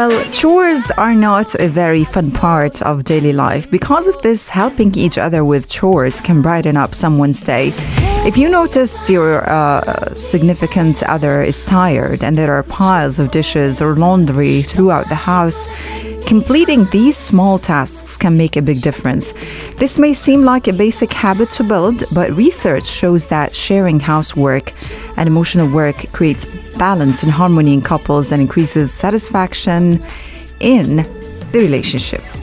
Well, chores are not a very fun part of daily life. Because of this, helping each other with chores can brighten up someone's day. If you noticed your significant other is tired and there are piles of dishes or laundry throughout the house, completing these small tasks can make a big difference. This may seem like a basic habit to build, but research shows that sharing housework and emotional work creates balance and harmony in couples and increases satisfaction in the relationship.